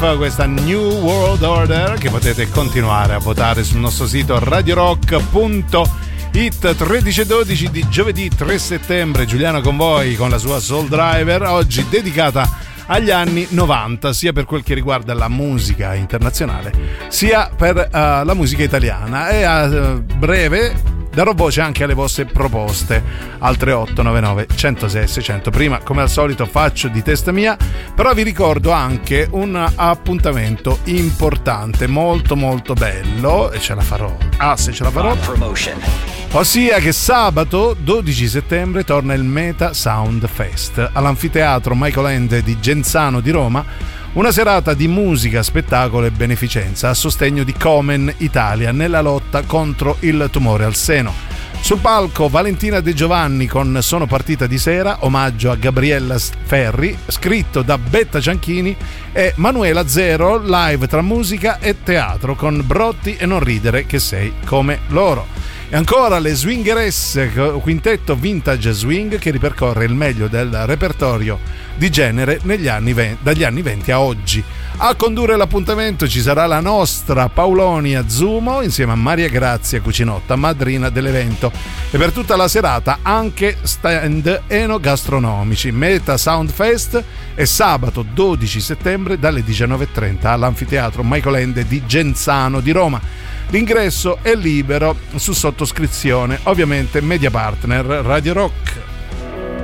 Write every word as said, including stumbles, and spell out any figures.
Life, questa New World Order, che potete continuare a votare sul nostro sito radio rock punto it. Tredici e dodici di giovedì tre settembre, Giuliano con voi con la sua Soul Driver, oggi dedicata agli anni novanta, sia per quel che riguarda la musica internazionale sia per uh, la musica italiana, e a uh, breve darò voce anche alle vostre proposte al tre otto nove nove uno zero sei sei zero zero. Prima, come al solito, faccio di testa mia, però vi ricordo anche un appuntamento importante, molto molto bello, e ce la farò, ah se ce la farò, ossia che sabato dodici settembre torna il Meta Sound Fest all'anfiteatro Michael Ende di Genzano di Roma. Una serata di musica, spettacolo e beneficenza a sostegno di Komen Italia nella lotta contro il tumore al seno. Sul palco Valentina De Giovanni con Sono partita di sera, omaggio a Gabriella Ferri, scritto da Betta Cianchini, e Manuela Zero, live tra musica e teatro con Brotti e Non ridere che sei come loro. E ancora le Swingeresse, quintetto vintage swing che ripercorre il meglio del repertorio di genere negli anni venti, dagli anni venti a oggi. A condurre l'appuntamento ci sarà la nostra Paolonia Zumo insieme a Maria Grazia Cucinotta, madrina dell'evento, e per tutta la serata anche stand enogastronomici. Meta Sound Fest è sabato dodici settembre dalle diciannove e trenta all'anfiteatro Michael Ende di Genzano di Roma. L'ingresso è libero su sottoscrizione, ovviamente media partner Radio Rock.